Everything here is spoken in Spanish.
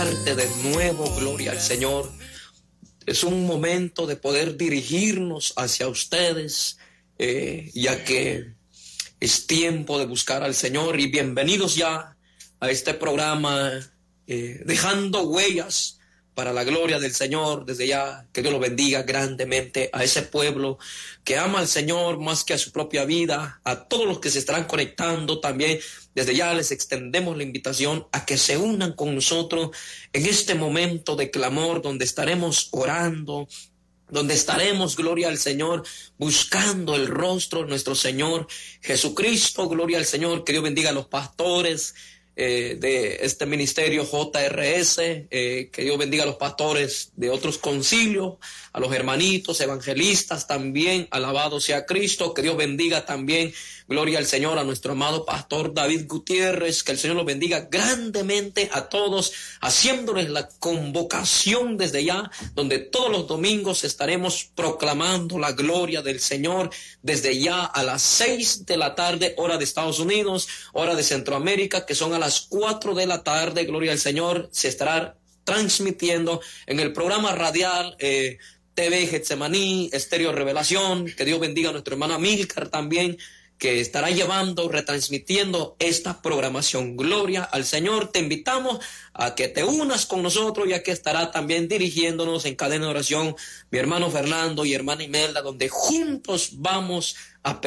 saludarte de nuevo, gloria al Señor. Es un momento de poder dirigirnos hacia ustedes, ya que es tiempo de buscar al Señor. Y bienvenidos ya a este programa, Dejando Huellas para la gloria del Señor. Desde ya, que Dios lo bendiga grandemente a ese pueblo que ama al Señor más que a su propia vida, a todos los que se estarán conectando también. Desde ya les extendemos la invitación a que se unan con nosotros en este momento de clamor, donde estaremos orando, donde estaremos, gloria al Señor, buscando el rostro de nuestro Señor Jesucristo. Gloria al Señor. Que Dios bendiga a los pastores de este ministerio JRS, que Dios bendiga a los pastores de otros concilios, a los hermanitos evangelistas también, alabado sea Cristo. Que Dios bendiga también, gloria al Señor, a nuestro amado pastor David Gutiérrez. Que el Señor los bendiga grandemente a todos, haciéndoles la convocación desde ya, donde todos los domingos estaremos proclamando la gloria del Señor, desde ya a las 6 de la tarde, hora de Estados Unidos, hora de Centroamérica, que son a las 4 de la tarde, gloria al Señor. Se estará transmitiendo en el programa radial TV Getsemaní, Estéreo Revelación. Que Dios bendiga a nuestro hermano Amílcar también, que estará llevando, retransmitiendo esta programación. Gloria al Señor. Te invitamos a que te unas con nosotros, ya que estará también dirigiéndonos en cadena de oración mi hermano Fernando y hermana Imelda, donde juntos vamos a